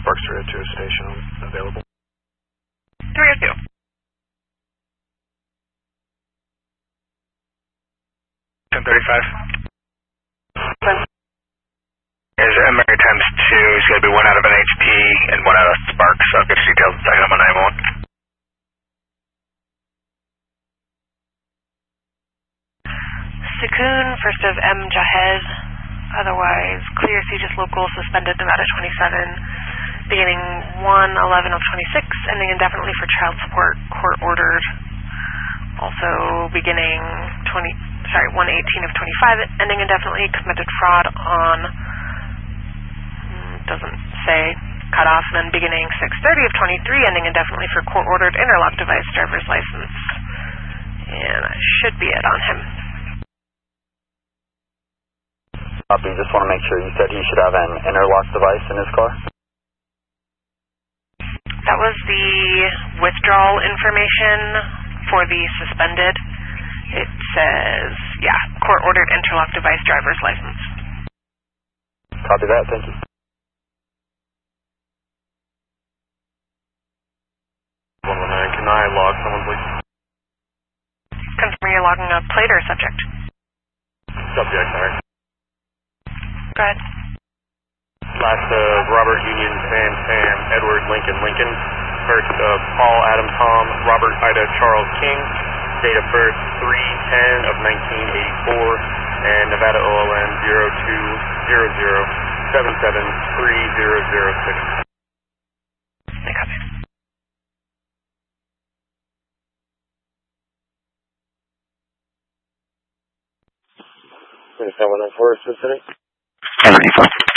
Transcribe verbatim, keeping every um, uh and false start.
Sparks three oh two station available. three oh two. ten thirty-five. When? There's M Mary times two. It's going to be one out of an H P and one out of Sparks. So I'll get you details in a second on my nine one. Sakoon, first of M. Jahed, otherwise clear Aegis local, suspended Nevada twenty-seven, beginning one eleven of twenty-six, ending indefinitely for child support, court ordered. Also beginning twenty, sorry, one eighteen of twenty-five, ending indefinitely, committed fraud on, doesn't say, cut off, and then beginning six thirty of twenty-three, ending indefinitely for court ordered, interlock device, driver's license. And that should be it on him. Copy, just want to make sure, you said he should have an interlock device in his car? That was the withdrawal information for the suspended. It says, yeah, court-ordered interlock device, driver's license. Copy that, thank you. one one nine, can I log someone, please? Confirm you're logging a plate or a subject? Subject, sorry. Go ahead. Last of Robert Union, Sam, Sam, Edward, Lincoln, Lincoln. First of Paul, Adam, Tom, Robert, Ida, Charles, King. Date of birth three ten of nineteen eighty-four. And Nevada O L N zero two zero zero seven seven three zero zero six. I copy. Is that one on Forest City? Alright,